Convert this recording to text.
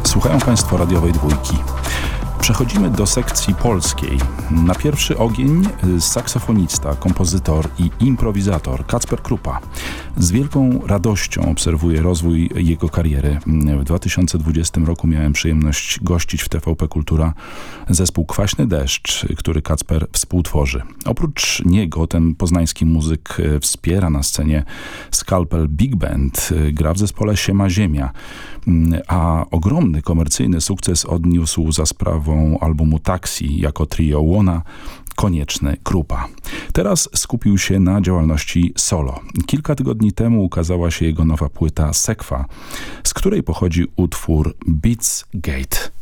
Słuchają Państwo radiowej dwójki. Przechodzimy do sekcji polskiej. Na pierwszy ogień saksofonista, kompozytor i improwizator Kacper Krupa. Z wielką radością obserwuję rozwój jego kariery. W 2020 roku miałem przyjemność gościć w TVP Kultura zespół Kwaśny Deszcz, który Kacper współtworzy. Oprócz niego ten poznański muzyk wspiera na scenie Skalpel Big Band, gra w zespole Siema Ziemia, a ogromny komercyjny sukces odniósł za sprawą albumu Taxi jako trio Łona, Konieczny, Krupa. Teraz skupił się na działalności solo. Kilka tygodni temu ukazała się jego nowa płyta Sekwa, z której pochodzi utwór Beats Gate.